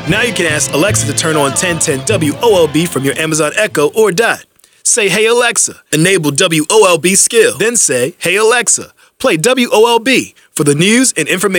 Now you can ask Alexa to turn on 1010 WOLB from your Amazon Echo or Dot. Say, "Hey Alexa," enable WOLB skill. Then say, "Hey Alexa, play WOLB for the news and information."